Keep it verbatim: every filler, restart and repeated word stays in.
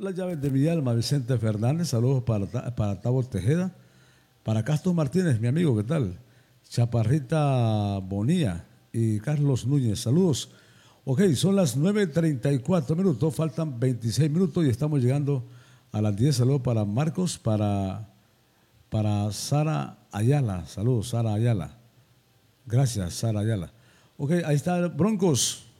las llaves de mi alma, Vicente Fernández. Saludos para, para Tavo Tejeda. Para Castro Martínez, mi amigo, ¿qué tal? Chaparrita Bonilla y Carlos Núñez, saludos. Ok, son las nueve treinta y cuatro minutos, faltan veintiséis minutos y estamos llegando a las diez. Saludos para Marcos, para, para Sara Ayala. Saludos, Sara Ayala. Gracias, Sara Ayala. Ok, ahí está Broncos.